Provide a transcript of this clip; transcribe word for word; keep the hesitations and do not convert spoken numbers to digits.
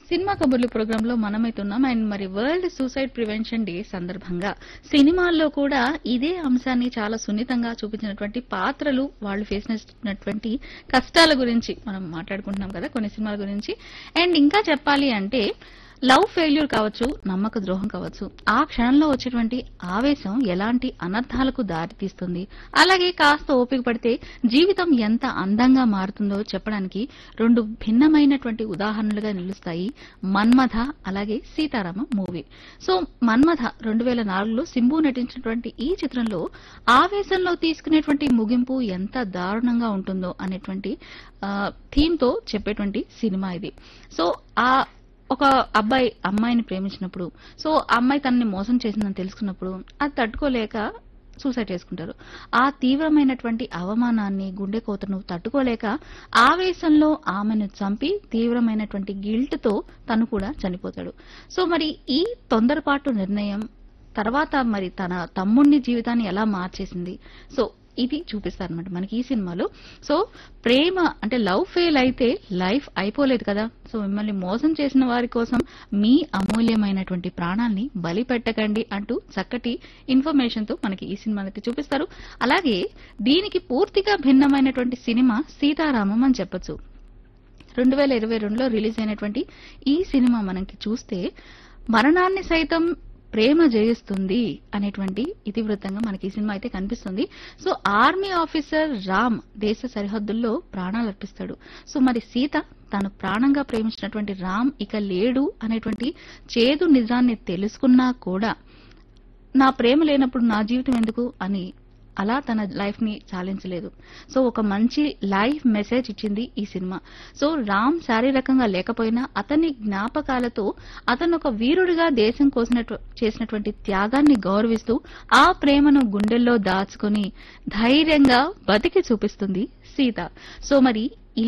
Cinema కబుర్లు programme లో మనమైతున్నాం. And మరి వరల్డ్ సూసైడ్ ప్రివెన్షన్ డే సందర్భంగా సినిమాల్లో కూడా ఇదే అంశాన్ని చాలా సున్నితంగా చూపించినటువంటి పాత్రలు, వాళ్ళు ఫేస్ చేసినటువంటి కష్టాల గురించి మనం మాట్లాడుకుంటున్నాం కదా కొన్ని సినిమాల గురించి. అండ్ ఇంకా చెప్పాలి అంటే లవ్ ఫెయిల్యూర్ కావచ్చు, నమ్మక ద్రోహం కావచ్చు, ఆ క్షణంలో వచ్చేటువంటి ఆవేశం ఎలాంటి అనర్థాలకు దారితీస్తుంది, అలాగే కాస్త ఓపిక పడితే జీవితం ఎంత అందంగా మారుతుందో చెప్పడానికి రెండు భిన్నమైనటువంటి ఉదాహరణలుగా నిలుస్తాయి మన్మథ అలాగే సీతారామ మూవీ. సో మన్మథ రెండు వేల నాలుగులో సింబు నటించినటువంటి ఈ చిత్రంలో ఆవేశంలో తీసుకునేటువంటి ముగింపు ఎంత దారుణంగా ఉంటుందో అనేటువంటి థీమ్ తో చెప్పేటువంటి సినిమా ఇది. సో ఆ ఒక అబ్బాయి అమ్మాయిని ప్రేమించినప్పుడు, సో ఆ అమ్మాయి తనని మోసం చేసిందని తెలుసుకున్నప్పుడు అది తట్టుకోలేక సూసైడ్ చేసుకుంటారు. ఆ తీవ్రమైనటువంటి అవమానాన్ని, గుండె కోతను తట్టుకోలేక ఆవేశంలో ఆమెను చంపి తీవ్రమైనటువంటి గిల్ట్ తో తను కూడా చనిపోతాడు. సో మరి ఈ తొందరపాటు నిర్ణయం తర్వాత మరి తన తమ్ముడిని జీవితాన్ని ఎలా మార్చేసింది, సో ఇది చూపిస్తారనమాట మనకి ఈ సినిమాలో. సో ప్రేమ అంటే లవ్ ఫెయిల్ అయితే లైఫ్ అయిపోలేదు కదా. సో మిమ్మల్ని మోసం చేసిన వారి కోసం మీ అమూల్యమైనటువంటి ప్రాణాల్ని బలి పెట్టకండి అంటూ చక్కటి ఇన్ఫర్మేషన్ తో మనకి ఈ సినిమాని చూపిస్తారు. అలాగే దీనికి పూర్తిగా భిన్నమైనటువంటి సినిమా సీతారామం అని చెప్పొచ్చు. రెండు వేల ఇరవై రెండులో రిలీజ్ అయినటువంటి ఈ సినిమా మనకి చూస్తే మరణాన్ని సైతం ప్రేమ జయిస్తుంది అనేటువంటి ఇతివృత్తంగా మనకి ఈ సినిమా అయితే కనిపిస్తుంది. సో ఆర్మీ ఆఫీసర్ రామ్ దేశ సరిహద్దుల్లో ప్రాణాలు అర్పిస్తాడు. సో మరి సీత తాను ప్రాణంగా ప్రేమించినటువంటి రామ్ ఇక లేడు అనేటువంటి చేదు నిజాన్ని తెలుసుకున్నా కూడా నా ప్రేమ లేనప్పుడు నా జీవితం ఎందుకు అని అలా తన లైఫ్ ని చాలించలేదు. సో ఒక మంచి లైఫ్ మెసేజ్ ఇచ్చింది ఈ సినిమా. సో రామ్ శారీరకంగా లేకపోయినా అతని జ్ఞాపకాలతో అతను ఒక వీరుడిగా దేశం కోసం చేసినటువంటి త్యాగాన్ని గౌరవిస్తూ ఆ ప్రేమను గుండెల్లో దాచుకుని ధైర్యంగా బతికి చూపిస్తుంది సీత. సో మరి